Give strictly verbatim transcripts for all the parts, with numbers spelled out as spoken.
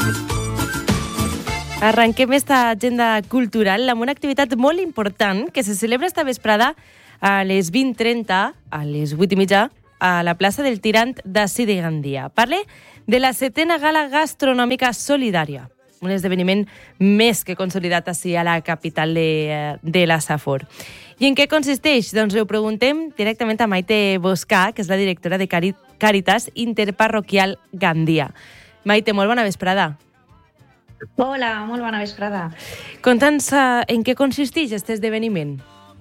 Arrenquem esta agenda cultural amb una activitat molt important que se celebra esta vesprada a les vint trenta, a les vuit i mitja, a la plaça del Tirant d'ací de Gandia. Parle de la setena gala gastronòmica solidària, un esdeveniment més que consolidat ací a la capital de, de la Safor. I en què consisteix? Doncs ho preguntem directament a Maite Boscà, que és la directora de Càritas Interparroquial Gandia. Maite, molt bona vesprada. Hola, molt bona vesprada. Conta'ns uh, en què consisteix aquest esdeveniment.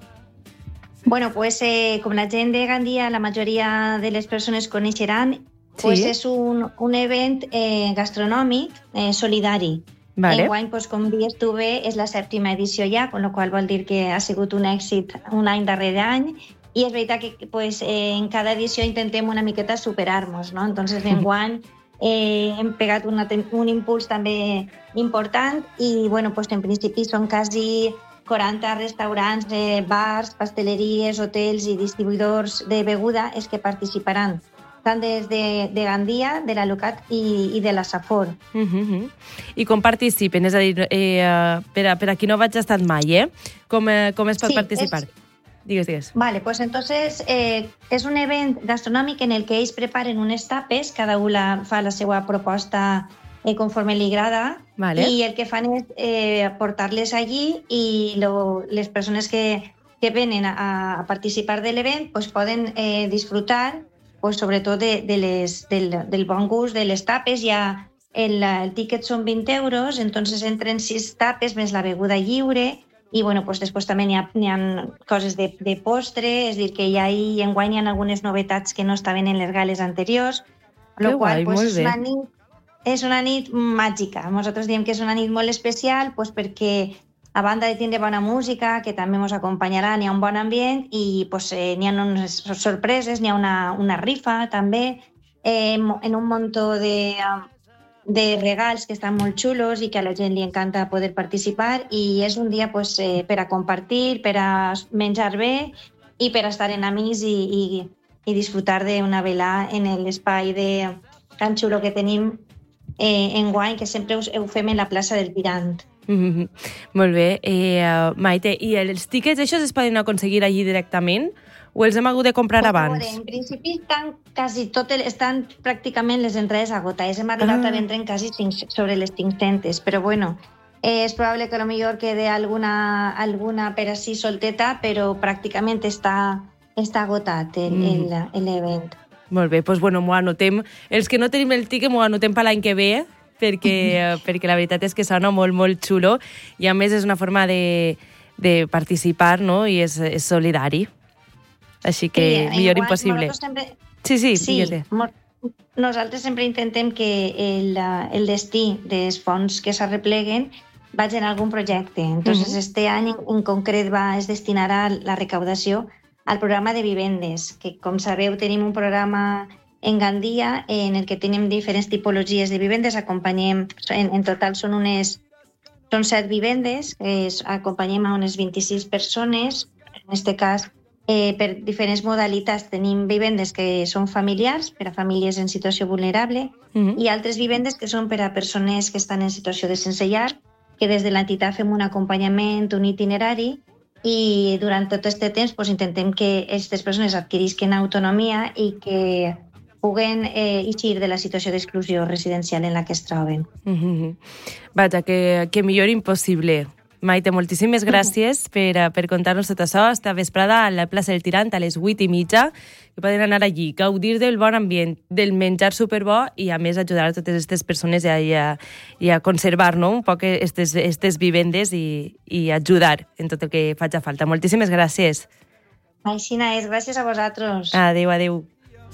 Bueno, pues eh, com la gent de Gandia, la majoria de les persones coneixeran, sí. pues és un, un event eh, gastronòmic eh, solidari. Vale. Enguany, pues, com dius tu bé, és la sèptima edició ja, amb la qual vol dir que ha sigut un èxit un any darrere any, i és veritat que pues, eh, en cada edició intentem una miqueta superar-nos, no? Entonces, enguany Eh, hem pegat una, un impuls també important i, bueno, pues, en principi són quasi quaranta restaurants, eh, bars, pasteleries, hotels i distribuïdors de beguda els que participaran, tant des de, de Gandia, de la Locat i, i de la Safor. Uh -huh. I com participen? És a dir, eh, per, a, per a qui no vaig estar mai, eh? Com, eh, com es pot sí, participar? És... Digues, digues. Vale, pues entonces eh, és un event gastronòmic en el que ells preparen unes tapes, cada un la, fa la seva proposta eh, conforme li agrada, vale. i el que fan és eh, portar-les allí i lo, les persones que, que venen a, a participar de l'event pues, poden eh, disfrutar pues, sobretot de, de les, del, del bon gust de les tapes. Ja el, el tíquet són vint euros, entonces entren sis tapes més la beguda lliure. I bueno, pues després també n'hi ha, n'hi ha coses de, de postre, és a dir, que ja hi, enguany hi ha algunes novetats que no estaven en les gales anteriors, que lo qual guai, pues, molt és, bé. una nit, és una nit màgica. Nosaltres diem que és una nit molt especial pues, perquè a banda de tindre bona música, que també ens acompanyarà, n'hi ha un bon ambient i pues, eh, n'hi ha unes sorpreses, n'hi ha una, una rifa també, eh, en un muntó de... de regals que estan molt xulos i que a la gent li encanta poder participar, i és un dia pues, eh, per a compartir, per a menjar bé i per a estar en amics i, i, i disfrutar d'una velada en l'espai de, tan xulo que tenim eh, enguany, que sempre ho, ho fem en la plaça del Tirant. Mm-hmm. Molt bé. Eh, uh, Maite, i els tíquets això es poden aconseguir allí directament o els hem hagut de comprar pues, abans? Veure, en principi estan, quasi tot el, estan pràcticament les entrades agotades. Hem arribat ah. a vendre en quasi cinc, sobre les cinc-centes, però bueno, eh, és probable que a lo millor quede alguna, alguna per així solteta, però pràcticament està, està agotat l'event. Mm. Molt bé, doncs bueno, m'ho anotem. Els que no tenim el tiquet m'ho anotem per l'any que ve, perquè, perquè la veritat és que sona molt, molt xulo i a més és una forma de, de participar, no? I és, és solidari. Així que sí, millor impossible. Sempre... Sí, sí, sí nosaltres sempre intentem que el, el destí dels fons que s'arrepleguen vagi en algun projecte. Entonces, uh-huh. este any en concret va, es destinarà la recaudació al programa de vivendes, que com sabeu tenim un programa en Gandia en el que tenim diferents tipologies de vivendes. Acompanyem, en, en total són unes són set vivendes, que es, acompanyem a unes vint-i-sis persones, en aquest cas Eh, per diferents modalitats. Tenim vivendes que són familiars, per a famílies en situació vulnerable, uh-huh. i altres vivendes que són per a persones que estan en situació de sense llar, que des de l'entitat fem un acompanyament, un itinerari, i durant tot aquest temps pues, intentem que aquestes persones adquirisquen autonomia i que puguen eh, eixir de la situació d'exclusió residencial en la que es troben. Uh-huh. Vaja, que, que millor impossible. Maite, moltíssimes gràcies per, per contar-nos tot això. Esta vesprada a la plaça del Tirant a les vuit i mitja, que poden anar allí, gaudir del bon ambient, del menjar superbo i a més ajudar a totes aquestes persones a, a, a conservar, no? Un poc aquestes vivendes i, i ajudar en tot el que faci falta. Moltíssimes gràcies. Així és, gràcies a vosaltres. Adéu, adéu.